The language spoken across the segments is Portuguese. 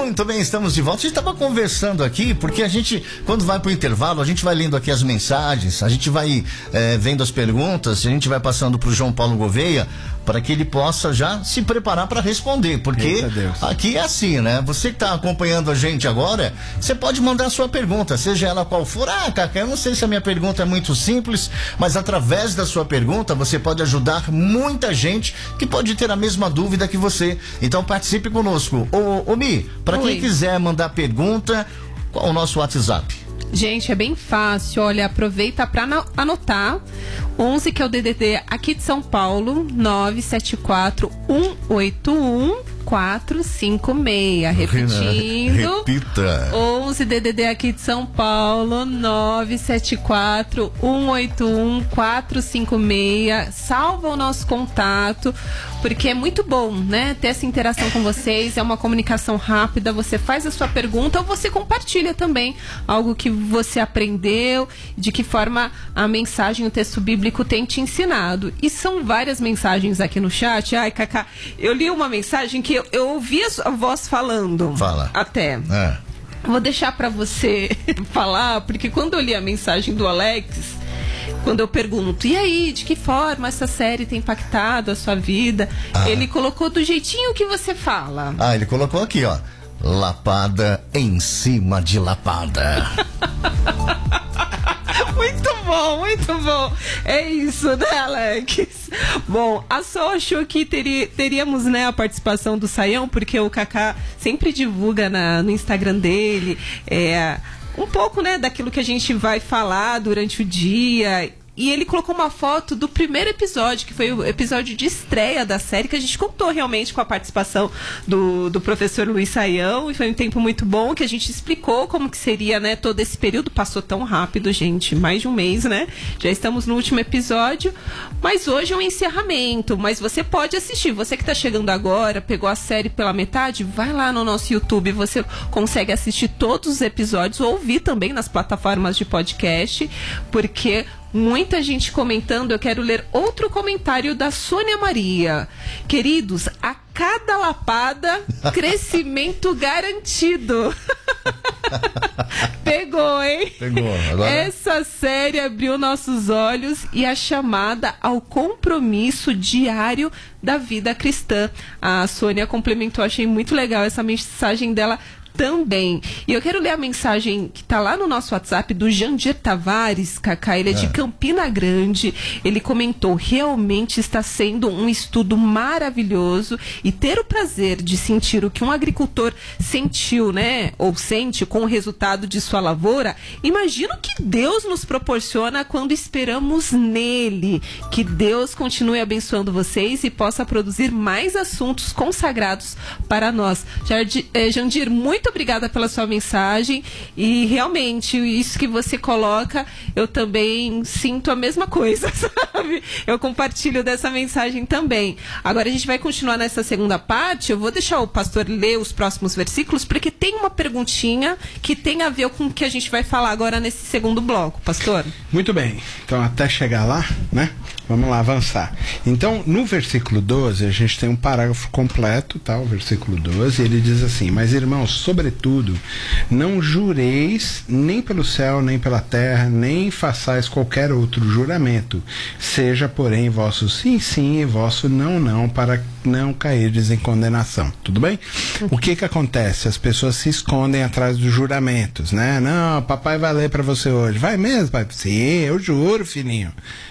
Muito bem, estamos de volta. A gente estava conversando aqui, porque a gente, quando vai para o intervalo, a gente vai lendo aqui as mensagens, a gente vai vendo as perguntas, a gente vai passando para o João Paulo Gouveia, para que ele possa já se preparar para responder, porque aqui é assim, né? Você que está acompanhando a gente agora, você pode mandar a sua pergunta, seja ela qual for. Cacá, eu não sei se a minha pergunta é muito simples, mas através da sua pergunta você pode ajudar muita gente que pode ter a mesma dúvida que você. Então participe conosco. Ô Mi, para quem quiser mandar pergunta, qual é o nosso WhatsApp? Gente, é bem fácil, olha, aproveita para anotar. 11, que é o DDD aqui de São Paulo, 974 181 456. Repetindo. Repita. 11 DDD aqui de São Paulo, 974 181 456. Salva o nosso contato, porque é muito bom, né? Ter essa interação com vocês, é uma comunicação rápida, você faz a sua pergunta ou você compartilha também algo que você aprendeu, de que forma a mensagem, o texto bíblico tem te ensinado. E são várias mensagens aqui no chat. Ai, Cacá, eu li uma mensagem que eu ouvi a voz falando. Fala. Até. Vou deixar para você falar, porque quando eu li a mensagem do Alex, quando eu pergunto, e aí, de que forma essa série tem impactado a sua vida? Ele colocou do jeitinho que você fala. Ele colocou aqui, ó. Lapada em cima de lapada. Muito bom, muito bom. É isso, né, Alex? Bom, a Sol achou que teríamos, né, a participação do Saião, porque o Cacá sempre divulga no Instagram dele um pouco, né, daquilo que a gente vai falar durante o dia. E ele colocou uma foto do primeiro episódio, que foi o episódio de estreia da série, que a gente contou realmente com a participação do professor Luiz Saião, e foi um tempo muito bom, que a gente explicou como que seria, né, todo esse período. Passou tão rápido, gente, mais de um mês, né? Já estamos no último episódio, mas hoje é um encerramento, mas você pode assistir. Você que está chegando agora, pegou a série pela metade, vai lá no nosso YouTube, você consegue assistir todos os episódios, ou ouvir também nas plataformas de podcast, porque muita gente comentando. Eu quero ler outro comentário da Sônia Maria. Queridos, a cada lapada, crescimento garantido. Pegou, hein? Pegou. Agora... Essa série abriu nossos olhos e a chamada ao compromisso diário da vida cristã. A Sônia complementou, achei muito legal essa mensagem dela também. E eu quero ler a mensagem que está lá no nosso WhatsApp do Jandir Tavares, Cacá. Ele é de Campina Grande. Ele comentou: realmente está sendo um estudo maravilhoso, e ter o prazer de sentir o que um agricultor sentiu, né, ou sente com o resultado de sua lavoura. Imagino que Deus nos proporciona quando esperamos nele. Que Deus continue abençoando vocês e possa produzir mais assuntos consagrados para nós. Jandir, muito obrigada pela sua mensagem, e realmente isso que você coloca, eu também sinto a mesma coisa, sabe? Eu compartilho dessa mensagem também. Agora a gente vai continuar nessa segunda parte. Eu vou deixar o pastor ler os próximos versículos, porque tem uma perguntinha que tem a ver com o que a gente vai falar agora nesse segundo bloco, pastor. Muito bem, então até chegar lá, né? Vamos lá avançar. Então, no versículo 12, a gente tem um parágrafo completo, tá? O versículo 12, ele diz assim: mas irmãos, sobretudo, não jureis nem pelo céu, nem pela terra, nem façais qualquer outro juramento. Seja, porém, vosso sim, sim, e vosso não, não, para não cairdes em condenação. Tudo bem? O que acontece? As pessoas se escondem atrás dos juramentos, né? Não, papai vai ler para você hoje. Vai mesmo, pai? Sim, eu juro, filhinho.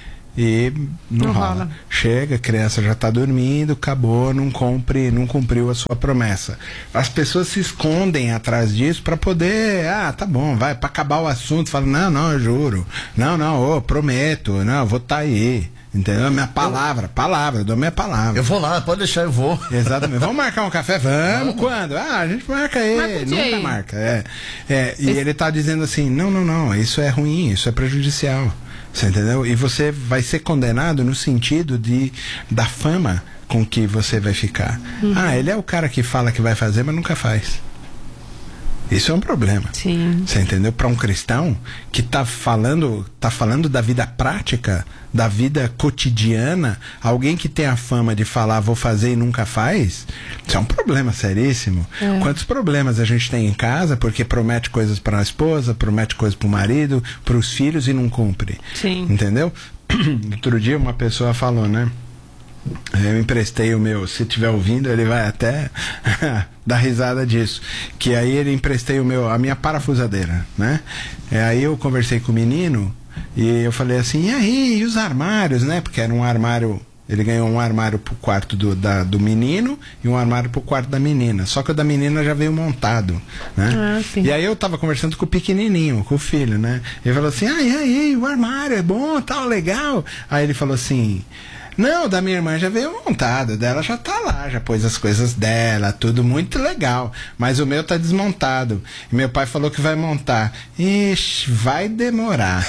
E não rola. Chega, a criança já está dormindo, acabou, não cumpriu a sua promessa. As pessoas se escondem atrás disso para poder, tá bom, vai, para acabar o assunto, fala, não, eu juro, não, prometo, não, eu vou estar aí. Entendeu? Minha palavra, eu dou minha palavra. Eu vou lá, pode deixar, eu vou. Exatamente. Vamos marcar um café? Vamos. Quando? A gente marca aí. Nunca marca. E ele está dizendo assim, não, isso é ruim, isso é prejudicial. Você entendeu? E você vai ser condenado no sentido da fama com que você vai ficar. Ele é o cara que fala que vai fazer, mas nunca faz. Isso é um problema. Sim. Você entendeu? Para um cristão que tá falando da vida prática, da vida cotidiana, alguém que tem a fama de falar vou fazer e nunca faz, isso é um problema seríssimo. Quantos problemas a gente tem em casa porque promete coisas para a esposa, promete coisas para o marido, para os filhos e não cumpre. Sim. Entendeu? Outro dia uma pessoa falou, né? Eu emprestei o meu, se estiver ouvindo, ele vai até dar risada disso. Que aí ele emprestei a minha parafusadeira, né? Aí eu conversei com o menino e eu falei assim, e os armários, né? Porque era um armário, ele ganhou um armário pro quarto do menino e um armário pro quarto da menina. Só que o da menina já veio montado, né? Sim. E aí eu tava conversando com o pequenininho, com o filho, né? Ele falou assim, aí, o armário é bom, tal, legal. Aí ele falou assim, não, da minha irmã já veio montada, dela já tá lá, já pôs as coisas dela, tudo muito legal, mas o meu tá desmontado. E meu pai falou que vai montar. Ixi, vai demorar.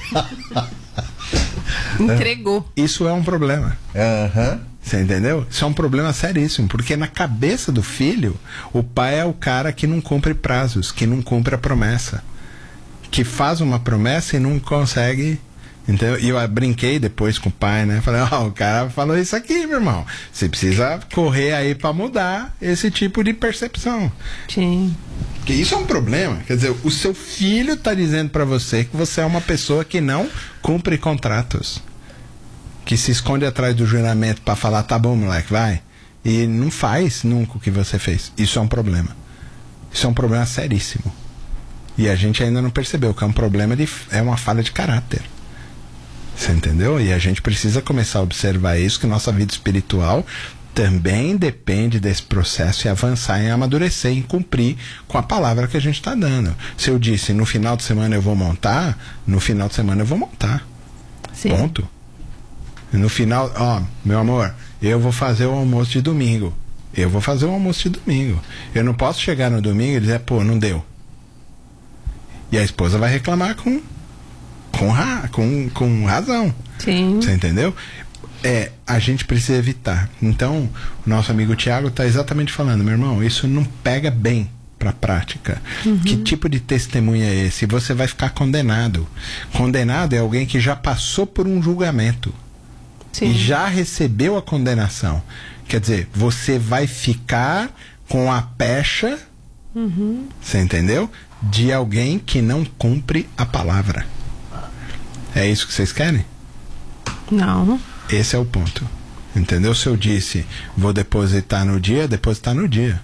Entregou. Isso é um problema. Aham. Você entendeu? Isso é um problema seríssimo, porque na cabeça do filho, o pai é o cara que não cumpre prazos, que não cumpre a promessa, que faz uma promessa e não consegue. Então, e eu brinquei depois com o pai, né? Falei, o cara falou isso aqui, meu irmão. Você precisa correr aí pra mudar esse tipo de percepção. Sim. Porque isso é um problema. Quer dizer, o seu filho tá dizendo pra você que você é uma pessoa que não cumpre contratos. Que se esconde atrás do juramento pra falar, tá bom, moleque, vai. E não faz nunca o que você fez. Isso é um problema. Isso é um problema seríssimo. E a gente ainda não percebeu que é um problema é uma falha de caráter. Você entendeu? E a gente precisa começar a observar isso, que nossa vida espiritual também depende desse processo e avançar em amadurecer, em cumprir com a palavra que a gente está dando. Se eu disse, no final de semana eu vou montar, no final de semana eu vou montar. Sim. Ponto. E no final, meu amor, eu vou fazer o almoço de domingo. Eu vou fazer o almoço de domingo. Eu não posso chegar no domingo e dizer, pô, não deu. E a esposa vai reclamar com razão. Sim. Você entendeu? A gente precisa evitar. Então, o nosso amigo Tiago está exatamente falando, meu irmão, isso não pega bem para a prática. Que tipo de testemunho é esse? Você vai ficar condenado. Condenado é alguém que já passou por um julgamento. Sim. E já recebeu a condenação. Quer dizer, você vai ficar com a pecha, você entendeu? De alguém que não cumpre a palavra. É isso que vocês querem? Não. Esse é o ponto. Entendeu? Se eu disse, vou depositar no dia, depositar no dia.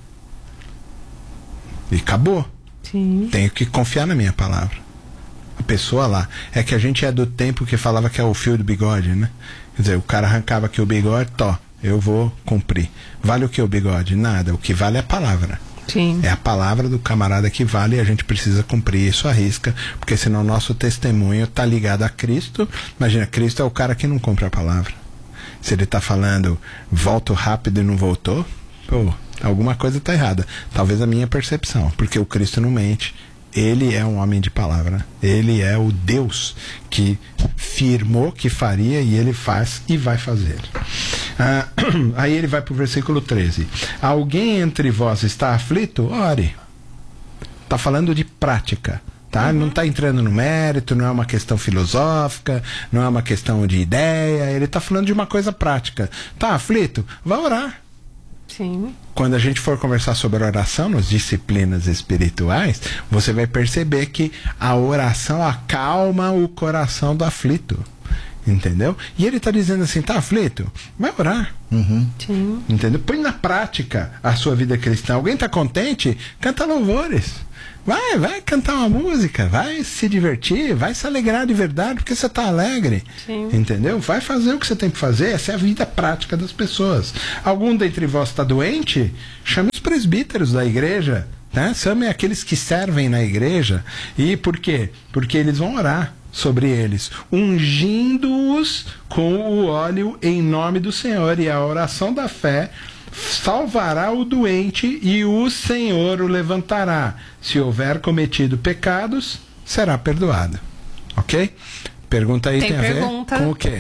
E acabou. Sim. Tenho que confiar na minha palavra. A pessoa lá. É que a gente é do tempo que falava que é o fio do bigode, né? Quer dizer, o cara arrancava aqui o bigode, eu vou cumprir. Vale o que o bigode? Nada. O que vale é a palavra. Sim. É a palavra do camarada que vale e a gente precisa cumprir isso à risca, porque senão nosso testemunho está ligado a Cristo. Imagina, Cristo é o cara que não cumpre a palavra. Se ele está falando, volto rápido e não voltou, alguma coisa está errada. Talvez a minha percepção, porque o Cristo não mente. Ele é um homem de palavra. Ele é o Deus que firmou que faria e ele faz e vai fazer. Aí ele vai para o versículo 13. Alguém entre vós está aflito? Ore. Está falando de prática. Tá? Não está entrando no mérito, não é uma questão filosófica, não é uma questão de ideia. Ele está falando de uma coisa prática. Está aflito? Vá orar. Sim. Quando a gente for conversar sobre oração nas disciplinas espirituais, você vai perceber que a oração acalma o coração do aflito. Entendeu? E ele está dizendo assim, tá aflito? Vai orar. Sim. Entendeu? Põe na prática a sua vida cristã. Alguém está contente? Canta louvores. Vai cantar uma música, vai se divertir, vai se alegrar de verdade, porque você está alegre. Sim. Entendeu? Vai fazer o que você tem que fazer, essa é a vida prática das pessoas. Algum dentre vós está doente? Chame os presbíteros da igreja, né? Chame aqueles que servem na igreja. E por quê? Porque eles vão orar sobre eles, ungindo-os com o óleo em nome do Senhor, e a oração da fé salvará o doente e o Senhor o levantará. Se houver cometido pecados, será perdoado. Ok? Pergunta aí tem a ver com o quê?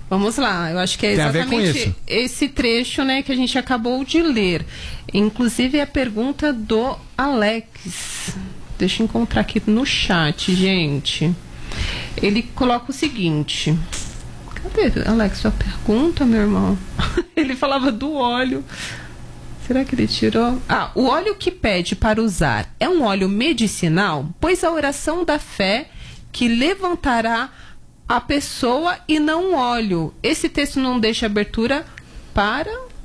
Vamos lá, eu acho que é Tem a ver com exatamente isso. esse trecho, né, que a gente acabou de ler. Inclusive a pergunta do Alex. Deixa eu encontrar aqui no chat, gente. Ele coloca o seguinte. Cadê, Alex, sua pergunta, meu irmão? Ele falava do óleo. Será que ele tirou? O óleo que pede para usar é um óleo medicinal? Pois a oração da fé que levantará a pessoa e não o óleo. Esse texto não deixa abertura para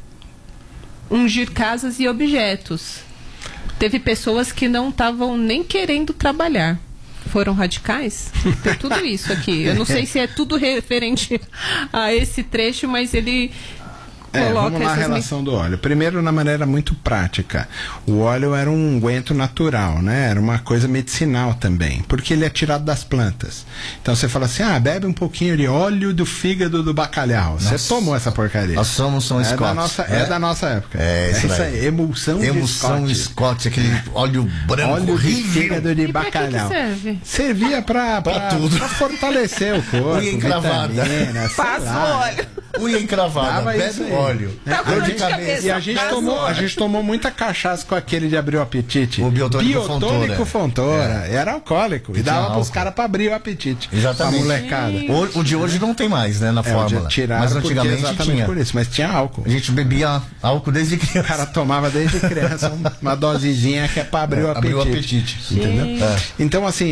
ungir casas e objetos. Teve pessoas que não estavam nem querendo trabalhar. Foram radicais? Tem tudo isso aqui. Eu não sei se é tudo referente a esse trecho, mas ele coloca vamos lá a relação do óleo. Primeiro, na maneira muito prática. O óleo era um unguento natural, né? Era uma coisa medicinal também, porque ele é tirado das plantas. Então você fala assim, bebe um pouquinho de óleo do fígado do bacalhau. Você tomou essa porcaria. Nós somos Scott. Da nossa época. Isso aí. Emulsão Scott, aquele óleo branco óleo horrível. de fígado de E pra bacalhau. que serve? Servia pra tudo. Pra fortalecer o corpo. Unha encravada. Vitamina, sei Passa lá. o óleo. Unha encravada, Dava bebe isso aí. óleo. Tá com Dor dor de cabeça. E a gente tomou muita cachaça com aquele de abrir o apetite. O biotônico Fontoura. Era alcoólico. E dava pros álcool. caras pra abrir o apetite. Exatamente. Pra molecada. O de hoje não tem mais, né, na fórmula. Tiraram Mas antigamente exatamente tinha. por isso. Mas tinha álcool. A gente bebia álcool desde O criança. cara tomava desde criança uma dosezinha que é pra abrir o apetite. Abrir o apetite. Entendeu? É. Então, assim,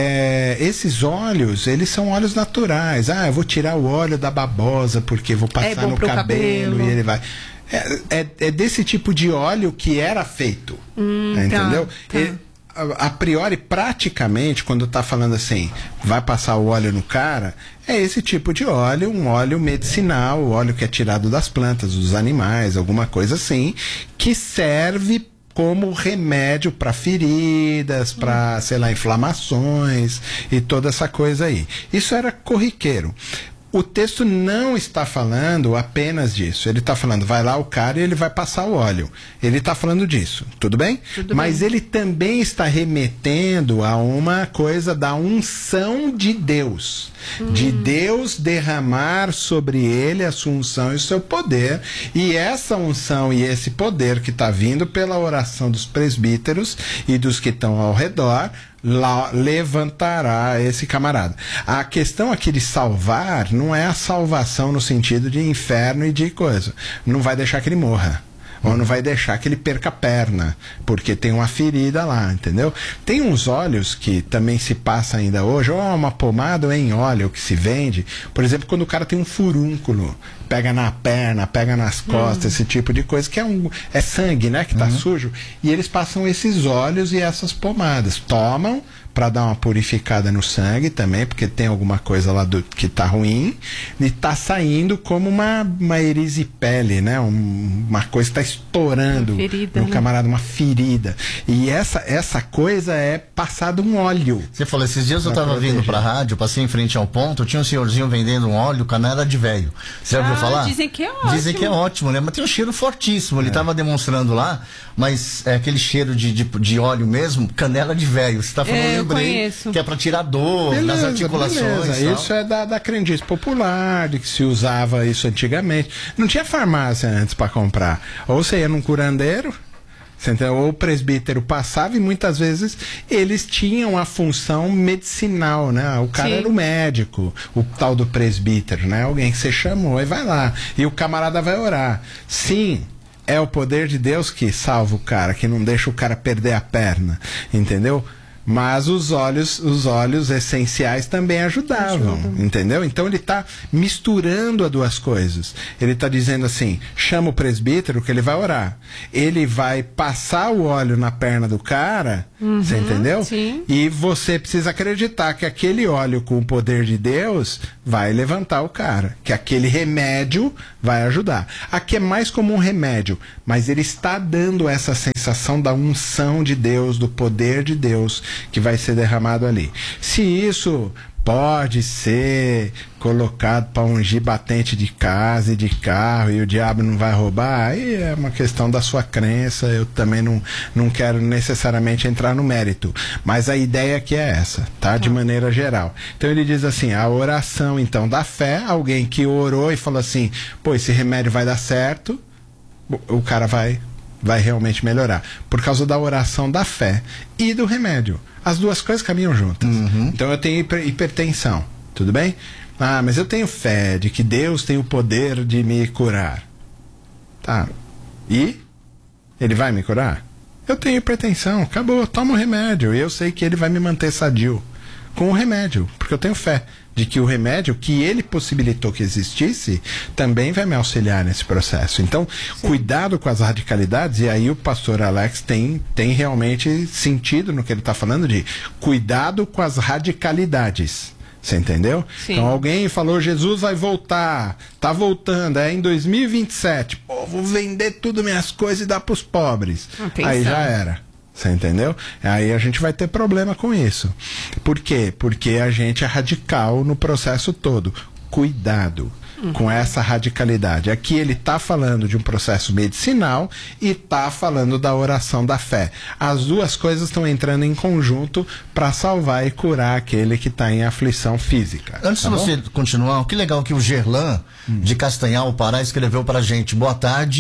esses óleos, eles são óleos naturais. Eu vou tirar o óleo da babosa porque vou passar bom no pro cabelo cabelo. e ele vai. É desse tipo de óleo que era feito. Entendeu? tá. A priori, praticamente, quando tá falando assim, vai passar o óleo no cara, é esse tipo de óleo, um óleo medicinal, o óleo que é tirado das plantas, dos animais, alguma coisa assim, que serve como remédio para feridas, para, sei lá, inflamações e toda essa coisa aí. Isso era corriqueiro. O texto não está falando apenas disso. Ele está falando, vai lá o cara e ele vai passar o óleo. Ele está falando disso, tudo bem? Mas ele também está remetendo a uma coisa da unção de Deus. De Deus derramar sobre ele a sua unção e o seu poder. E essa unção e esse poder que está vindo pela oração dos presbíteros e dos que estão ao redor, levantará esse camarada. A questão aqui de salvar não é a salvação no sentido de inferno e de coisa. Não vai deixar que ele morra. Ou não vai deixar que ele perca a perna, porque tem uma ferida lá, entendeu? Tem uns óleos que também se passa ainda hoje, ou uma pomada em óleo que se vende, por exemplo, quando o cara tem um furúnculo, pega na perna, pega nas costas, esse tipo de coisa, que é sangue, né, que tá sujo, e eles passam esses óleos e essas pomadas, tomam para dar uma purificada no sangue também, porque tem alguma coisa lá que tá ruim, e tá saindo como uma erisipele, né? Uma coisa está estourando ferida, no né? camarada, uma ferida. E essa coisa é passado um óleo. Você falou, esses dias eu Pra tava vindo proteger. pra rádio, passei em frente ao ponto, tinha um senhorzinho vendendo um óleo, canela de velho. Você já ouviu falar? Dizem que é ótimo. Dizem que é ótimo, né? Mas tem um cheiro fortíssimo. Ele tava demonstrando lá, mas é aquele cheiro de óleo mesmo, canela de velho. Você tá falando, eu eu lembrei conheço. que é pra tirar dor nas articulações. beleza. tal. Isso é da crendice popular, de que se usava isso antigamente. Não tinha farmácia antes para comprar. Ou você ia num curandeiro, você entendeu? Ou o presbítero passava, e muitas vezes eles tinham a função medicinal, né? O cara Sim. era o médico, o tal do presbítero, né? Alguém que você chamou e vai lá. E o camarada vai orar. Sim. É o poder de Deus que salva o cara, que não deixa o cara perder a perna, entendeu? Mas os óleos essenciais também ajudavam, entendeu? Então ele está misturando as duas coisas. Ele está dizendo assim, chama o presbítero que ele vai orar. Ele vai passar o óleo na perna do cara, você entendeu? sim. E você precisa acreditar que aquele óleo com o poder de Deus vai levantar o cara, que aquele remédio vai ajudar. Aqui é mais como um remédio, mas ele está dando essa sensação da unção de Deus, do poder de Deus que vai ser derramado ali. Se isso pode ser colocado para ungir batente de casa e de carro e o diabo não vai roubar, aí é uma questão da sua crença, eu também não quero necessariamente entrar no mérito, mas a ideia aqui é essa, tá? De maneira geral. Então ele diz assim, a oração então da fé, alguém que orou e falou assim, pô, esse remédio vai dar certo, o cara vai realmente melhorar, por causa da oração da fé e do remédio. As duas coisas caminham juntas. Então eu tenho hipertensão, tudo bem? Ah, mas eu tenho fé de que Deus tem o poder de me curar. Tá. E? Ele vai me curar? Eu tenho hipertensão, acabou, toma o remédio. E eu sei que ele vai me manter sadio com o remédio, porque eu tenho fé de que o remédio que ele possibilitou que existisse também vai me auxiliar nesse processo. Então, cuidado com as radicalidades, e aí o pastor Alex tem realmente sentido no que ele está falando de cuidado com as radicalidades. Você entendeu? Sim. Então alguém falou, Jesus vai voltar, tá voltando, é em 2027. Pô, vou vender tudo minhas coisas e dar pros pobres. Atenção. Aí já era. Você entendeu? Aí a gente vai ter problema com isso. Por quê? Porque a gente é radical no processo todo. Cuidado com essa radicalidade. Aqui ele está falando de um processo medicinal e está falando da oração da fé. As duas coisas estão entrando em conjunto para salvar e curar aquele que está em aflição física. Antes de você continuar, que legal que o Gerlan de Castanhal, Pará, escreveu para a gente. Boa tarde,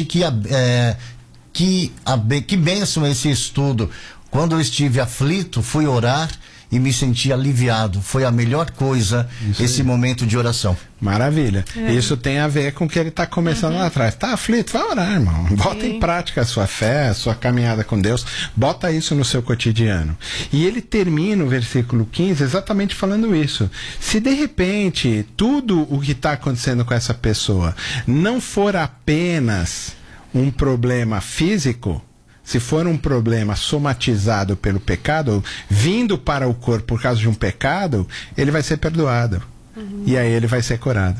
que bênção esse estudo. Quando eu estive aflito, fui orar e me senti aliviado. Foi a melhor coisa esse momento de oração. Maravilha. Isso tem a ver com o que ele está começando lá atrás. Tá aflito? Vai orar, irmão. Bota em prática a sua fé, a sua caminhada com Deus. Bota isso no seu cotidiano. E ele termina o versículo 15 exatamente falando isso. Se de repente tudo o que está acontecendo com essa pessoa não for apenas um problema físico, se for um problema somatizado pelo pecado, vindo para o corpo por causa de um pecado, ele vai ser perdoado. E aí ele vai ser curado.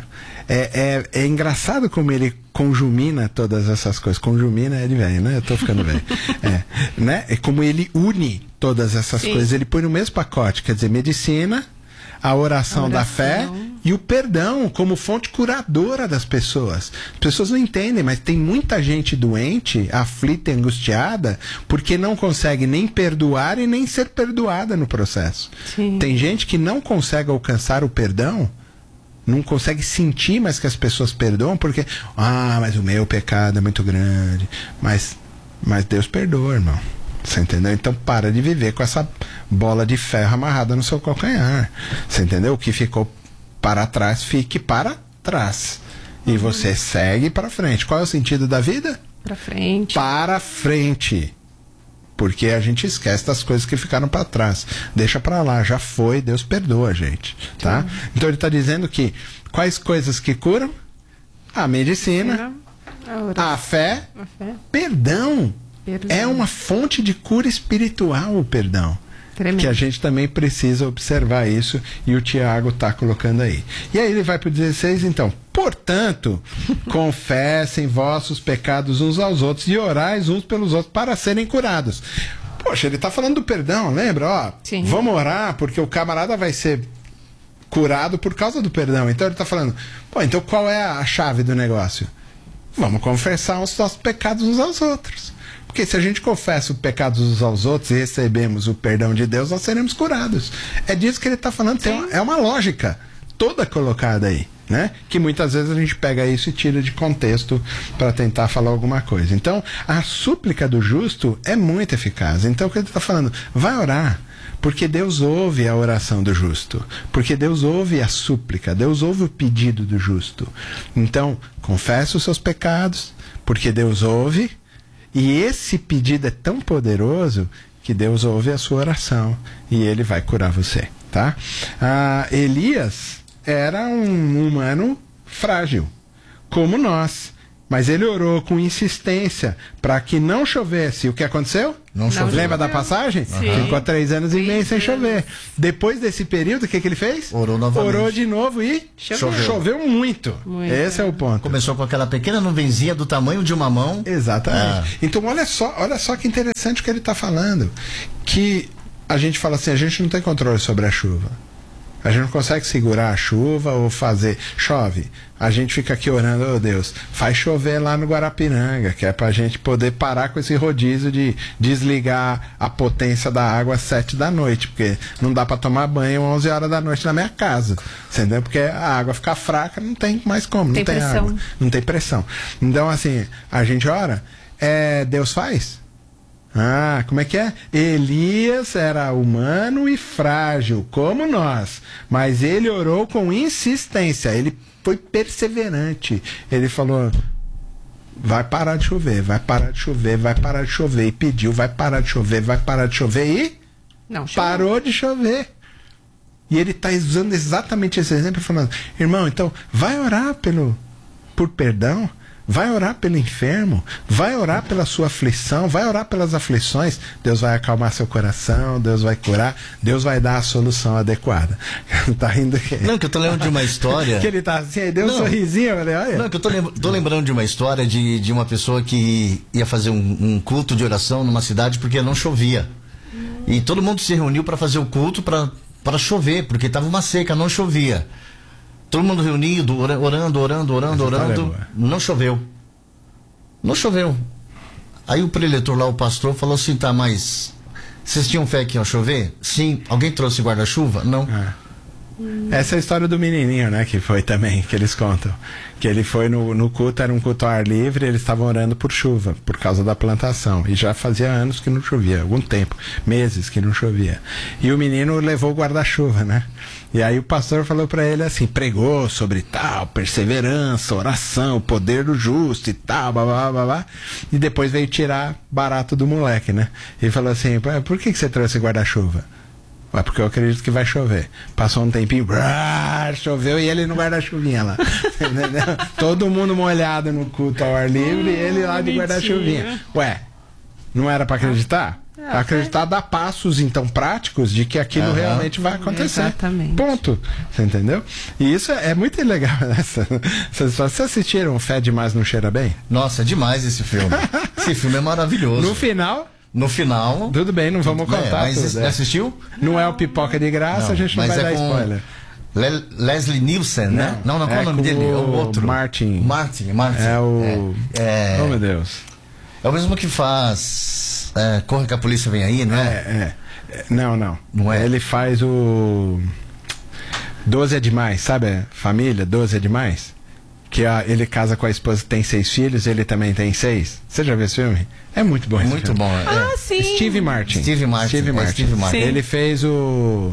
É engraçado como ele conjumina todas essas coisas. Conjumina é de velho, né? Eu tô ficando velho. Né? É como ele une todas essas coisas. Ele põe no mesmo pacote, quer dizer, medicina, a oração da fé e o perdão como fonte curadora das pessoas. As pessoas não entendem, mas tem muita gente doente, aflita e angustiada, porque não consegue nem perdoar e nem ser perdoada no processo. Sim. Tem gente que não consegue alcançar o perdão, não consegue sentir mais que as pessoas perdoam, porque, mas o meu pecado é muito grande. Mas Deus perdoa, irmão. Você entendeu? Então para de viver com essa bola de ferro amarrada no seu calcanhar. Você entendeu? O que ficou para trás, fique para trás. E você segue para frente. Qual é o sentido da vida? Para frente. Para frente. Porque a gente esquece das coisas que ficaram para trás. Deixa para lá, já foi, Deus perdoa a gente. Tá? Então ele está dizendo que quais coisas que curam? A medicina, a fé, perdão. É uma fonte de cura espiritual o perdão. Tremendo. Que a gente também precisa observar isso, e o Tiago está colocando aí. E aí ele vai para o 16, então. Portanto, confessem vossos pecados uns aos outros e orais uns pelos outros para serem curados. Poxa, ele está falando do perdão, lembra? Vamos orar porque o camarada vai ser curado por causa do perdão. Então ele está falando, então qual é a chave do negócio? Vamos confessar os nossos pecados uns aos outros. Porque se a gente confessa os pecados uns aos outros e recebemos o perdão de Deus, nós seremos curados. É disso que ele está falando. É uma lógica toda colocada aí, né? Que muitas vezes a gente pega isso e tira de contexto para tentar falar alguma coisa. Então, a súplica do justo é muito eficaz. Então, o que ele está falando? Vai orar. Porque Deus ouve a oração do justo. Porque Deus ouve a súplica. Deus ouve o pedido do justo. Então, confessa os seus pecados, porque Deus ouve. E esse pedido é tão poderoso que Deus ouve a sua oração e ele vai curar você, tá? Elias era um humano frágil, como nós, mas ele orou com insistência para que não chovesse. O que aconteceu? Não choveu. Lembra da passagem? Sim. Ficou 3 anos e meio sem chover. Depois desse período, o que ele fez? Orou novamente. Orou de novo e choveu muito. Esse é o ponto. Começou com aquela pequena nuvenzinha do tamanho de uma mão. Exatamente. Então olha só que interessante o que ele está falando. Que a gente fala assim, a gente não tem controle sobre a chuva. A gente não consegue segurar a chuva ou fazer. Chove. A gente fica aqui orando, oh Deus, faz chover lá no Guarapiranga, que é pra gente poder parar com esse rodízio de desligar a potência da água às 7 da noite, porque não dá pra tomar banho 11 horas da noite na minha casa, entendeu? Porque a água fica fraca, não tem mais como, não tem água, não tem pressão. Então, assim, a gente ora, Deus faz. Ah, como é que é? Elias era humano e frágil, como nós, mas ele orou com insistência, ele foi perseverante. Ele falou, vai parar de chover, vai parar de chover, vai parar de chover, e pediu, vai parar de chover, vai parar de chover, e não, parou de chover. E ele está usando exatamente esse exemplo, falando, irmão, então vai orar por perdão, vai orar pelo enfermo, vai orar pela sua aflição, vai orar pelas aflições, Deus vai acalmar seu coração, Deus vai curar, Deus vai dar a solução adequada. Tá rindo que... Não, que eu tô lembrando de uma história... que ele tá assim, aí deu um sorrisinho, eu falei, olha... Não, que eu tô lembrando de uma história de uma pessoa que ia fazer um culto de oração numa cidade porque não chovia. E todo mundo se reuniu para fazer o culto para chover, porque tava uma seca, não chovia. Todo mundo reunido, orando, não choveu. Não choveu. Aí o preletor lá, o pastor, falou assim, tá, mas vocês tinham fé que ia chover? Sim. Alguém trouxe guarda-chuva? Não. Essa é a história do menininho, né, que foi também, que eles contam. Que ele foi no culto, era um culto ao ar livre, eles estavam orando por chuva, por causa da plantação. E já fazia anos que não chovia, algum tempo, meses que não chovia. E o menino levou o guarda-chuva, né? E aí o pastor falou pra ele assim, pregou sobre tal, perseverança, oração, o poder do justo e tal, blá, blá, blá, blá. E depois veio tirar barato do moleque, né? E falou assim, por que você trouxe guarda-chuva? É porque eu acredito que vai chover. Passou um tempinho, choveu e ele no guarda-chuvinha lá. Entendeu? Todo mundo molhado no culto ao ar livre e ele lá de guarda-chuvinha. Ué, não era pra acreditar? Acreditar dá passos, então, práticos de que aquilo realmente vai acontecer. Exatamente. Ponto. Você entendeu? E isso é muito legal. Vocês assistiram Fé Demais Não Cheira Bem? Nossa, é demais esse filme. Esse filme é maravilhoso. No final, tudo bem, não vamos contar. Mas tudo, você assistiu? Não é o Pipoca de Graça, a gente não vai dar spoiler. Leslie Nielsen, né? Não, qual é o nome dele? É o outro. Martin. É o... Oh, meu Deus. É o mesmo que faz... Corre que a polícia vem aí, não é? Não é. Ele faz o... 12 é demais, sabe? Família, 12 é demais. Que ele casa com a esposa que tem 6 filhos, ele também tem 6. Você já viu esse filme? É muito bom esse muito filme. Bom. Sim. Steve Martin. Steve Martin. Ele fez o...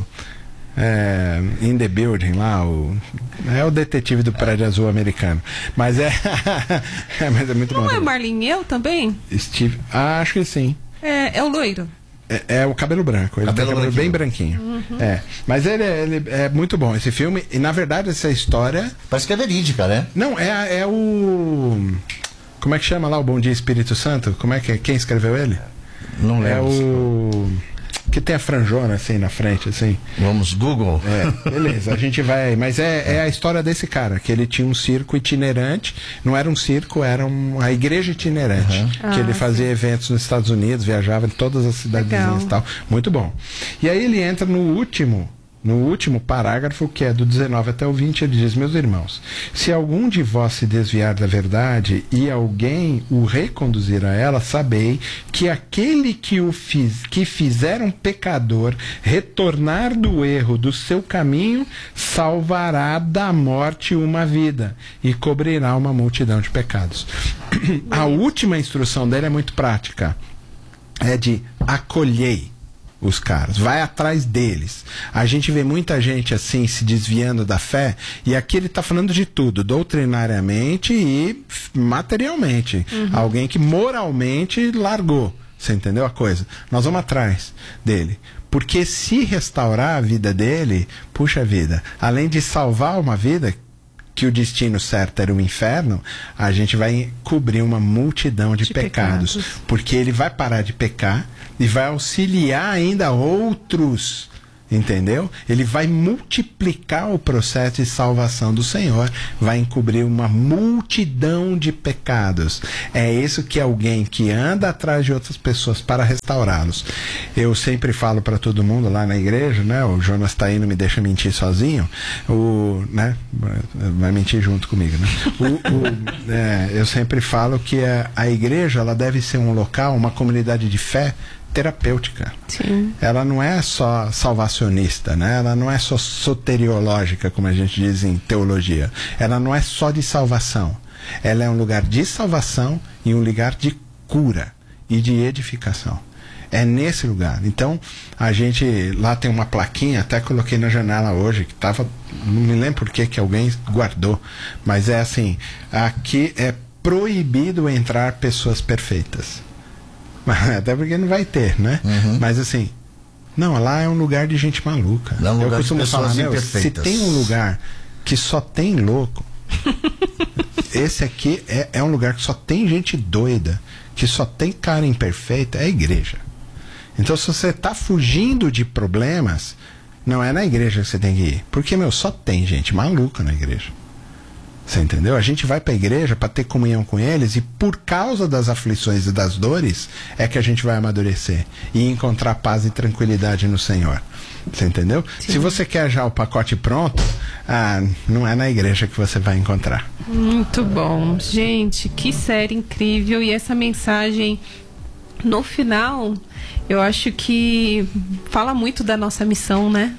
In the Building lá, é o detetive do Prédio Azul americano. Mas mas é muito bom. Não é Marlin Eu também? Steve, acho que sim. É o loiro. É o cabelo branco, ele tem cabelo bem branquinho. Mas ele é muito bom esse filme. E na verdade essa história parece que é verídica, né? Não, é o... Como é que chama lá o Bom Dia Espírito Santo? Como é que quem escreveu ele? Não lembro. É o... que tem a franjona assim na frente, assim. Vamos, Google. Beleza, a gente vai. Mas é a história desse cara, que ele tinha um circo itinerante. Não era um circo, era uma igreja itinerante. Que ele fazia eventos nos Estados Unidos, viajava em todas as cidadezinhas e tal. Muito bom. E aí ele entra no último parágrafo, que é do 19 até o 20, ele diz: meus irmãos, se algum de vós se desviar da verdade e alguém o reconduzir a ela, sabei que aquele que fizer um pecador retornar do erro do seu caminho, salvará da morte uma vida e cobrirá uma multidão de pecados. A última instrução dele é muito prática, é de acolhei os caras, vai atrás deles. A gente vê muita gente assim se desviando da fé, e aqui ele está falando de tudo, doutrinariamente e materialmente. Alguém que moralmente largou, você entendeu a coisa? Nós vamos atrás dele, porque se restaurar a vida dele, puxa vida, além de salvar uma vida, que o destino certo era o inferno, a gente vai cobrir uma multidão de pecados, porque ele vai parar de pecar e vai auxiliar ainda outros Entendeu? Ele vai multiplicar o processo de salvação do Senhor, vai encobrir uma multidão de pecados. É isso que alguém que anda atrás de outras pessoas para restaurá-los. Eu sempre falo para todo mundo lá na igreja, né? O Jonas está aí, não me deixa mentir sozinho. Né? Vai mentir junto comigo, né? Eu sempre falo que a igreja, ela deve ser um local, uma comunidade de fé terapêutica. Sim. Ela não é só salvacionista, né? Ela não é só soteriológica, como a gente diz em teologia. Ela não é só de salvação. Ela é um lugar de salvação e um lugar de cura e de edificação. É nesse lugar. Então, a gente lá tem uma plaquinha, até coloquei na janela hoje, que tava, não me lembro por que alguém guardou, mas é assim, aqui é proibido entrar pessoas perfeitas. Até porque não vai ter, né? Mas assim, não, lá é um lugar de gente maluca. É um lugar eu costumo de falar, imperfeitas. se tem um lugar que só tem louco, esse aqui é um lugar que só tem gente doida, que só tem cara imperfeita, é a igreja. Então, se você está fugindo de problemas, não é na igreja que você tem que ir. Porque, só tem gente maluca na igreja. Você entendeu? A gente vai para a igreja para ter comunhão com eles, e por causa das aflições e das dores é que a gente vai amadurecer e encontrar paz e tranquilidade no Senhor. Você entendeu? Sim. Se você quer já o pacote pronto, não é na igreja que você vai encontrar. Muito bom. Gente, que série incrível. E essa mensagem no final, eu acho que fala muito da nossa missão, né?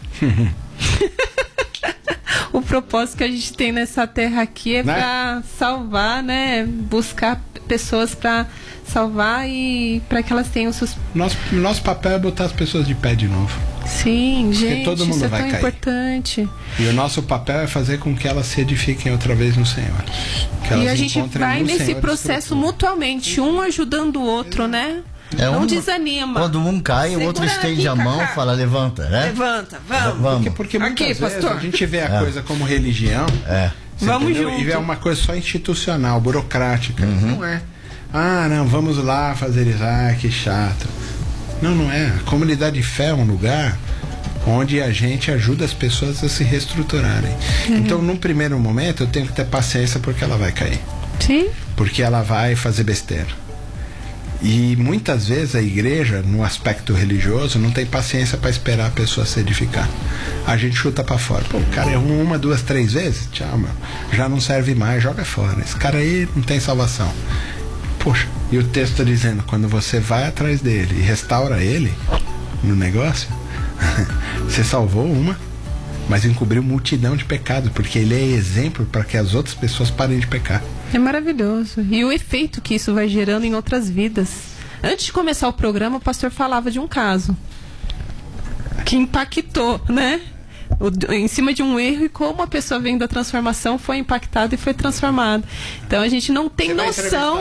O propósito que a gente tem nessa terra aqui é para salvar, né? Buscar pessoas para salvar e para que elas tenham seus... Nosso papel é botar as pessoas de pé de novo. Sim, porque gente, todo mundo isso vai é tão cair. Importante. E o nosso papel é fazer com que elas se edifiquem outra vez no Senhor. Que elas e a gente vai nesse Senhor processo mutuamente, um ajudando o outro, né? Não desanima. Quando um cai, o outro estende a mão e fala, levanta, né? Levanta, vamos. Porque muitas vezes pastor, a gente vê a coisa como religião. Vamos junto. E é uma coisa só institucional, burocrática. Não é. Não, vamos lá fazer isso. Que chato. Não é. A comunidade de fé é um lugar onde a gente ajuda as pessoas a se reestruturarem. Então, num primeiro momento, eu tenho que ter paciência porque ela vai cair. Sim. Porque ela vai fazer besteira. E muitas vezes a igreja, no aspecto religioso, não tem paciência para esperar a pessoa se edificar. A gente chuta para fora. Pô, o cara errou 1, 2, 3 vezes? Tchau, já não serve mais, joga fora. Esse cara aí não tem salvação. Poxa, e o texto está dizendo, quando você vai atrás dele e restaura ele no negócio, você salvou uma, mas encobriu multidão de pecados, porque ele é exemplo para que as outras pessoas parem de pecar. É maravilhoso. E o efeito que isso vai gerando em outras vidas. Antes de começar o programa, o pastor falava de um caso que impactou, né? Em cima de um erro, e como a pessoa vendo a transformação foi impactada e foi transformada. Então a gente não tem noção,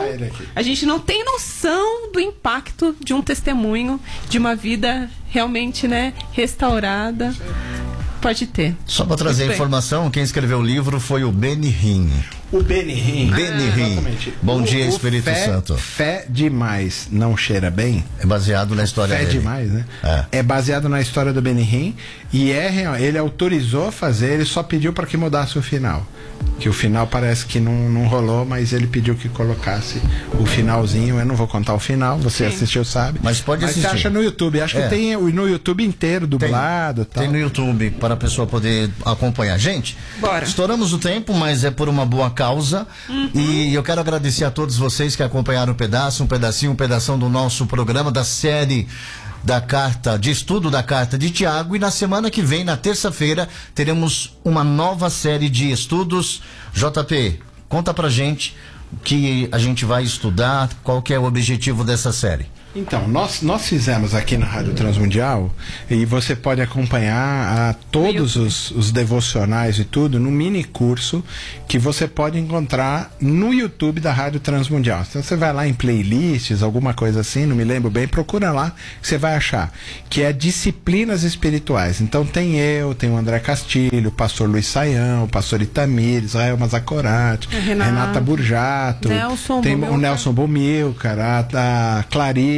do impacto de um testemunho, de uma vida realmente, né, restaurada. Pode ter. Só para trazer informação, quem escreveu o livro foi o Benny Hinn. O Benny Hinn. Exatamente. Bom dia, Espírito Santo. Fé demais não cheira bem. É baseado na história dele. Fé demais, né? É baseado na história do Benny Hinn. E ele autorizou a fazer, ele só pediu para que mudasse o final. Que o final parece que não rolou, mas ele pediu que colocasse o finalzinho. Eu não vou contar o final, você assistiu, sabe? Mas pode assistir. Você acha no YouTube. Acho que tem no YouTube inteiro, dublado. Tem no YouTube, para a pessoa poder acompanhar. Gente, estouramos o tempo, mas é por uma boa causa. E eu quero agradecer a todos vocês que acompanharam um pedação do nosso programa, da série da carta, de estudo da carta de Tiago, e na semana que vem, na terça-feira, teremos uma nova série de estudos. JP, conta pra gente o que a gente vai estudar, qual que é o objetivo dessa série. Então, nós fizemos aqui na Rádio Transmundial, e você pode acompanhar todos os devocionais e tudo no mini curso que você pode encontrar no YouTube da Rádio Transmundial. Então você vai lá em playlists, alguma coisa assim, não me lembro bem, procura lá que você vai achar, que é Disciplinas Espirituais. Então tem o André Castilho, o pastor Luiz Saião, o pastor Itamir, Israel Mazacorati, Renata Burjato, tem o Nelson Bomilcar, a Clarice,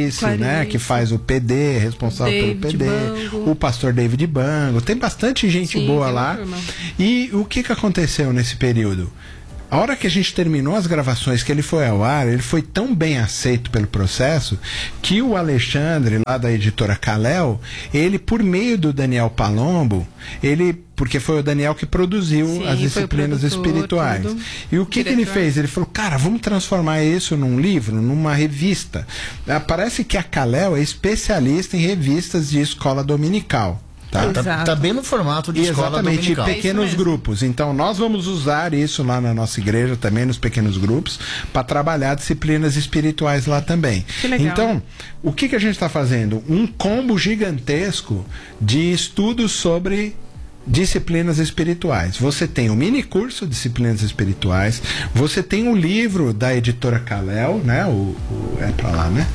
Clarice, né? Que faz o PD, responsável pelo PD. O pastor David Bango. Tem bastante gente boa lá. E o que aconteceu nesse período? A hora que a gente terminou as gravações, que ele foi ao ar, ele foi tão bem aceito pelo processo que o Alexandre, lá da editora Kalel, ele, por meio do Daniel Palombo, porque foi o Daniel que produziu as disciplinas espirituais. Tudo. E o que ele fez? Ele falou, cara, vamos transformar isso num livro, numa revista. Parece que a Kalel é especialista em revistas de escola dominical. Tá bem no formato de escola dominical. Pequenos grupos. Então nós vamos usar isso lá na nossa igreja também, nos pequenos grupos, para trabalhar disciplinas espirituais lá também. Que legal. Então, o que a gente está fazendo? Um combo gigantesco de estudos sobre disciplinas espirituais. Você tem o mini curso Disciplinas Espirituais, você tem o livro da editora Kalel, né? É pra lá, né?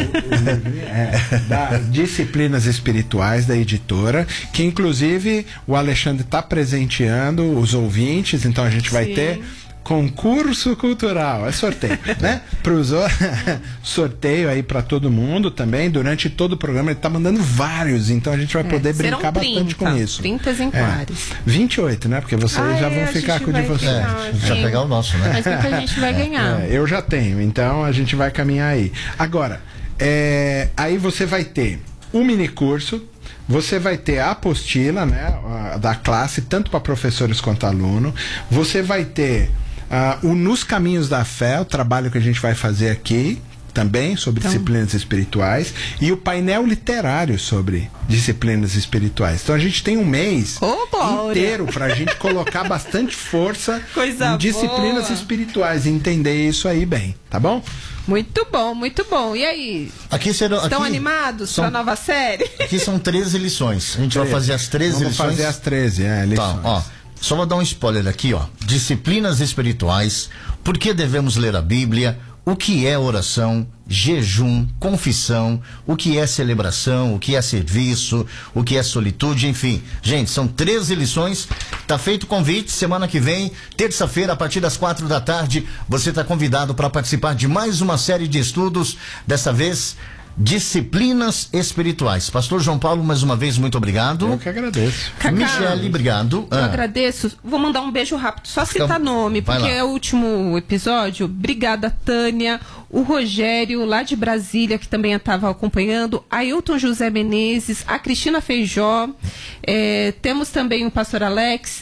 Da Disciplinas Espirituais da editora, que inclusive o Alexandre está presenteando os ouvintes, então a gente vai ter concurso cultural, é sorteio, né? Sorteio aí para todo mundo também, durante todo o programa ele tá mandando vários, então a gente vai poder brincar bastante com isso. 30 exemplares. 28, né? Porque vocês já vão ficar com o de vocês. Já pegar o nosso, né? Mas muita gente vai ganhar. Eu já tenho, então a gente vai caminhar aí. Agora, aí você vai ter o mini curso, você vai ter a apostila, né, da classe, tanto para professores quanto aluno. Você vai ter o Nos Caminhos da Fé, o trabalho que a gente vai fazer aqui também sobre disciplinas espirituais, e o painel literário sobre disciplinas espirituais. Então a gente tem um mês inteiro para a gente colocar bastante força em disciplinas espirituais e entender isso aí bem, tá bom? Muito bom, muito bom. E aí? Estão animados para a nova série? Aqui são 13 lições. A gente vai fazer as 13 lições. Vamos fazer as 13 lições. Tá, ó. Só vou dar um spoiler aqui, ó. Disciplinas espirituais, por que devemos ler a Bíblia, o que é oração, jejum, confissão, o que é celebração, o que é serviço, o que é solitude, enfim. Gente, são 13 lições, tá feito o convite, semana que vem, terça-feira, a partir das 4 da tarde, você tá convidado para participar de mais uma série de estudos, dessa vez disciplinas espirituais. Pastor João Paulo, mais uma vez, muito obrigado. Eu que agradeço. Michele, obrigado. Eu agradeço. Vou mandar um beijo rápido, só citar nome, porque é o último episódio. Obrigada, Tânia, o Rogério, lá de Brasília, que também estava acompanhando, Ailton José Menezes, a Cristina Feijó, temos também o pastor Alex,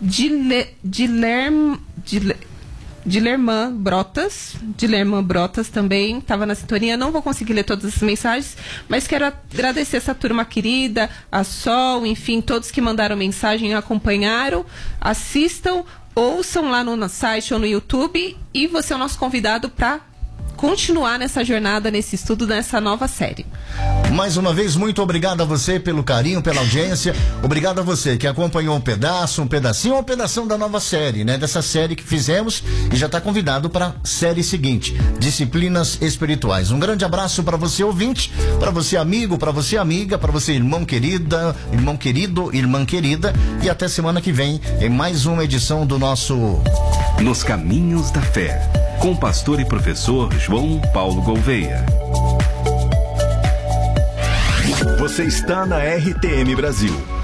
Dilerman Brotas também estava na sintonia. Não vou conseguir ler todas as mensagens, mas quero agradecer essa turma querida, a Sol, enfim, todos que mandaram mensagem, acompanharam, assistam, ouçam lá no site ou no YouTube, e você é o nosso convidado para continuar nessa jornada, nesse estudo, nessa nova série. Mais uma vez, muito obrigado a você pelo carinho, pela audiência. Obrigado a você que acompanhou um pedacinho ou um pedação da nova série, né? Dessa série que fizemos, e já está convidado para a série seguinte, Disciplinas Espirituais. Um grande abraço para você, ouvinte, para você, amigo, para você, amiga, para você, irmão querido, irmã querida, e até semana que vem em mais uma edição do nosso Nos Caminhos da Fé, com o pastor e professor João Paulo Gouveia. Você está na RTM Brasil.